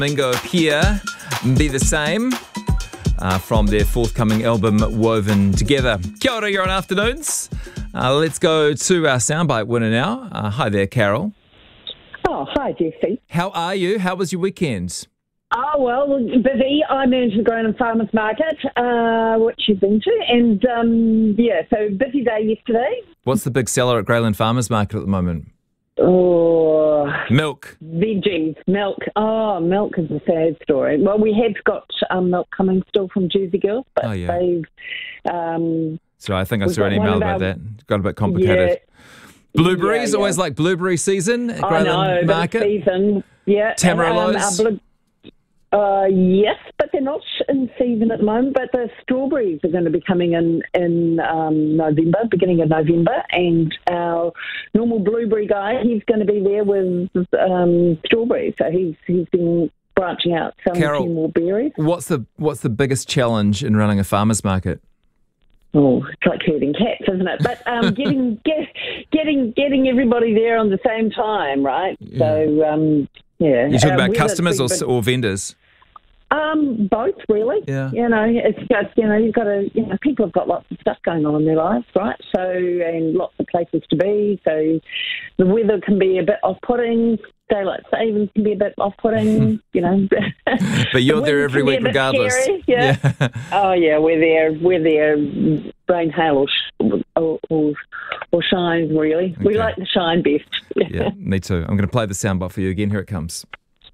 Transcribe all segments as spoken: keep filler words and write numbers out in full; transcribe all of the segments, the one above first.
Mingo appear, Be the Same, uh, from their forthcoming album Woven Together. Kia ora, you're on Afternoons. Uh, let's go to our soundbite winner now. Uh, hi there, Carol. Oh, hi, Jesse. How are you? How was your weekend? Oh, well, busy. I managed the Greyland Farmers Market, uh, which you've been to, and, um, yeah, so busy day yesterday. What's the big seller at Greyland Farmers Market at the moment? Oh, Milk. Veggies, milk. Oh, milk is a sad story. Well, we have got um, milk coming still from Jersey Girls, but Oh, yeah. they've... Um, So I think I We've saw an got one email of about our- that. Got a bit complicated. yeah, Blueberries, yeah, yeah. always like blueberry season at I know, Greyland but Market. season, yeah. Tamarillos? And, um, our blue- Uh, yes, but they're not in season at the moment. But the strawberries are going to be coming in in um, November, beginning of November, and our normal blueberry guy, he's going to be there with um, strawberries. So he's he's been branching out, selling Carol, a few more berries. What's the what's the biggest challenge in running a farmer's market? Oh, it's like herding cats, isn't it? But um, getting get, getting getting everybody there on the same time, right? Yeah. So um, yeah, You're talking Uh, about whether customers or, it's been- or vendors? Um, both really. Yeah. You know, it's just, you know, you've got to, you know, people have got lots of stuff going on in their lives, right? So, and lots of places to be. So the weather can be a bit off-putting. Daylight savings can be a bit off-putting, you know. But you're The there winds every can be week a bit regardless. scary, yeah. Yeah. Oh, yeah, we're there. We're there. Rain, hail, or, sh- or, or, or shine, really. We Okay. like the shine best. Yeah, me too. I'm going to play the soundbite for you again. Here it comes.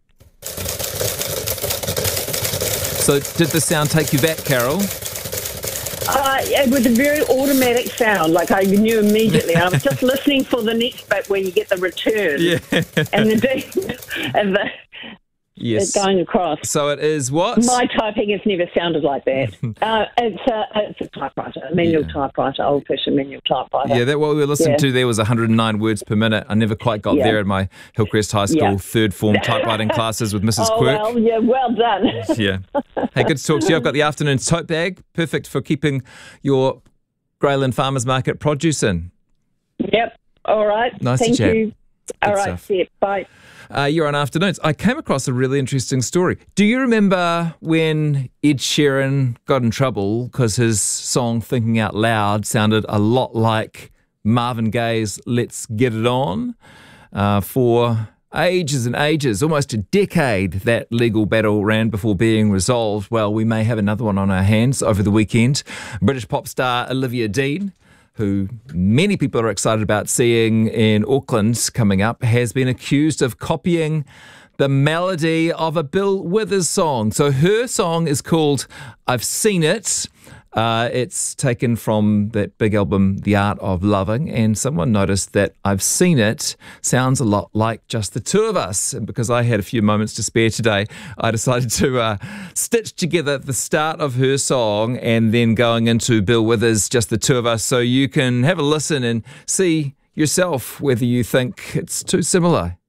So did the sound take you back, Carol? Uh, it was a very automatic sound, like I knew immediately. I was just listening for the next bit where you get the return Yeah. and the ding and the Yes. it going across. So it is what? My typing has never sounded like that. uh, it's, a, it's a typewriter, a manual Yeah. typewriter, old-fashioned manual typewriter. Yeah, that what we were listening Yeah. to there was one hundred nine words per minute. I never quite got Yeah. there in my Hillcrest High School Yeah. third form typewriting classes with Missus Oh, Quirk. well, yeah, well done. Yeah. Hey, good to talk to you. I've got the afternoon tote bag, perfect for keeping your Greyland Farmers Market produce in. Yep, all right. Nice to Thank chat. you. All right, stuff. see you. Bye. Uh, you're on Afternoons. I came across a really interesting story. Do you remember when Ed Sheeran got in trouble because his song Thinking Out Loud sounded a lot like Marvin Gaye's Let's Get It On? Uh, for ages and ages, almost a decade, that legal battle ran before being resolved. Well, we may have another one on our hands over the weekend. British pop star Olivia Dean, who many people are excited about seeing in Auckland coming up, has been accused of copying the melody of a Bill Withers song. So her song is called I've Seen It. Uh, it's taken from that big album, The Art of Loving, and someone noticed that I've Seen It sounds a lot like Just the Two of Us. And because I had a few moments to spare today, I decided to uh, stitch together the start of her song and then going into Bill Withers' Just the Two of Us, so you can have a listen and see yourself whether you think it's too similar.